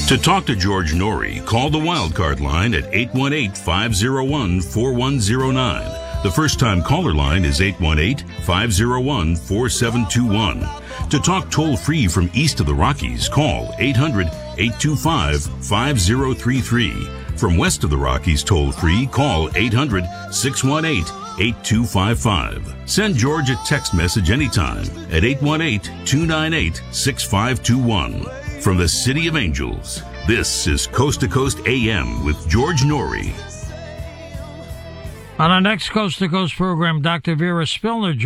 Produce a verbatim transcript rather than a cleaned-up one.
To talk to George Norrie, call the Wildcard line at eight one eight, five oh one, four one oh nine. The first-time caller line is eight one eight, five oh one, four seven two one. To talk toll-free from east of the Rockies, call eight hundred, eight two five, five oh three three. From west of the Rockies toll-free, call eight hundred, six one eight, eight two five five. Send George a text message anytime at eight one eight, two nine eight, six five two one. From the City of Angels, this is Coast to Coast A M with George Norrie. On our next Coast to Coast program, Doctor Vera Spillner